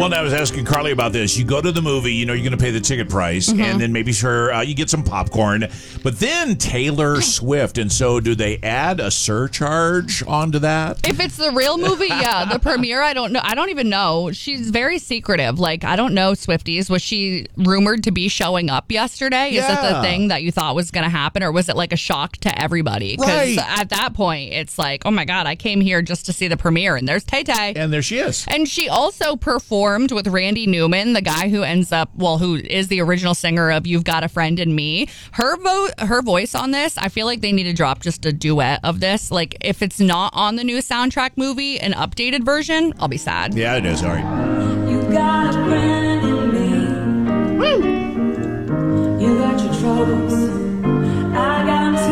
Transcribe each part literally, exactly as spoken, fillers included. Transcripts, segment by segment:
Well, I was asking Carly about this. You go to the movie, you know you're going to pay the ticket price, mm-hmm. and then maybe sure uh, you get some popcorn. But then Taylor Swift, and so do they add a surcharge onto that? If it's the real movie, yeah. The premiere, I don't know. I don't even know. She's very secretive. Like, I don't know Swifties. Was she rumored to be showing up yesterday? Yeah. Is it the thing that you thought was going to happen, or was it like a shock to everybody? Because Right. at that point, it's like, oh my God, I came here just to see the premiere, and there's Tay Tay. And there she is. And she also performed with Randy Newman, the guy who ends up, well, who is the original singer of You've Got a Friend in Me. Her vo- her voice on this, I feel like they need to drop just a duet of this. Like, if it's not on the new soundtrack movie, an updated version, I'll be sad. Yeah, it is. All right. You got a friend in me. Woo! You got your troubles. I got them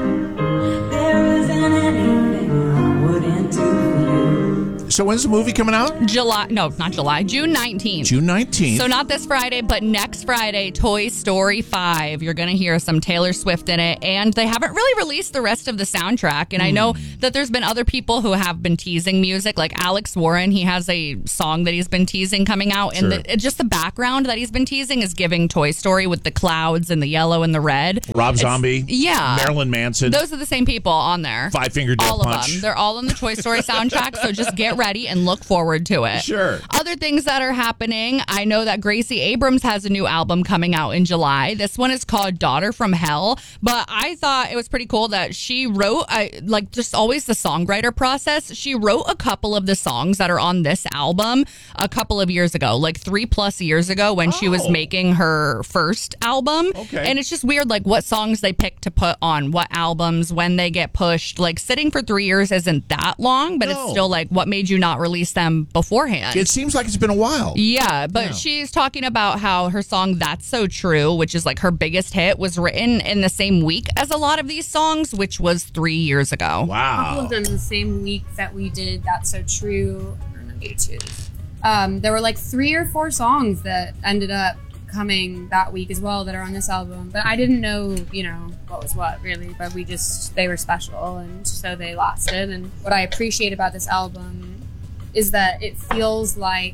too. There isn't anything I wouldn't do for you. So when's the movie coming out? July, no, not July, June nineteenth. June nineteenth. So not this Friday, but next Friday, Toy Story five. You're going to hear some Taylor Swift in it. And they haven't really released the rest of the soundtrack. And mm. I know that there's been other people who have been teasing music, like Alex Warren. He has a song that he's been teasing coming out. Sure. And the, it, just the background that he's been teasing is giving Toy Story with the clouds and the yellow and the red. Rob It's, Zombie. Yeah. Marilyn Manson. Those are the same people on there. Five Finger Death All of Punch. them. They're all on the Toy Story soundtrack. So just get ready and look forward to it. Sure. Other things that are happening. I know that Gracie Abrams has a new album coming out in July. This one is called Daughter from Hell. But I thought it was pretty cool that she wrote, I, like just always the songwriter process. She wrote a couple of the songs that are on this album a couple of years ago, like three plus years ago when oh. she was making her first album. Okay. And it's just weird, like what songs they pick to put on what albums, when they get pushed. Like sitting for three years isn't that long, but no. it's still like, what made you not release them beforehand? It seems like it's been a while. Yeah, but yeah. she's talking about how her song That's So True, which is like her biggest hit, was written in the same week as a lot of these songs, which was three years ago. Wow. A couple of them in the same week that we did That's So True. Or maybe two. Um, there were like three or four songs that ended up coming that week as well that are on this album. But I didn't know, you know, what was what really, but we just, they were special and so they lasted. And what I appreciate about this album is that it feels like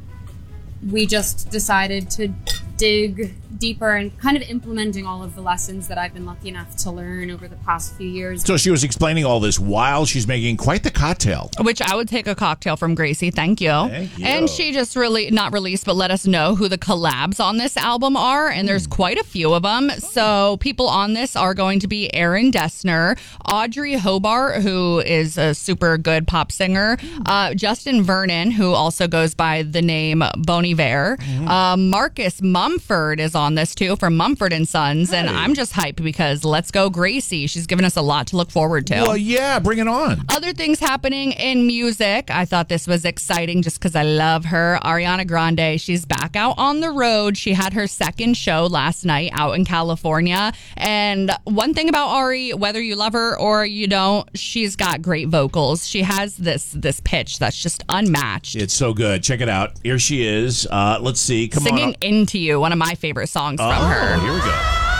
we just decided to dig deeper and kind of implementing all of the lessons that I've been lucky enough to learn over the past few years. So she was explaining all this while she's making quite the cocktail. Which I would take a cocktail from Gracie. Thank you. Thank you. And she just really, not released, but let us know who the collabs on this album are. And there's quite a few of them. So people on this are going to be Aaron Dessner, Audrey Hobart, who is a super good pop singer, uh, Justin Vernon, who also goes by the name Bon Iver, mm-hmm. uh, Marcus Mumford is on this too from Mumford and Sons, hey. And I'm just hyped because let's go Gracie. She's given us a lot to look forward to. Well, yeah, bring it on. Other things happening in music. I thought this was exciting just because I love her. Ariana Grande, she's back out on the road. She had her second show last night out in California. And one thing about Ari, whether you love her or you don't, she's got great vocals. She has this this pitch that's just unmatched. It's so good. Check it out. Here she is. Uh, let's see. Come Singing on. Into You, one of my favorite songs oh, from her. Here we go.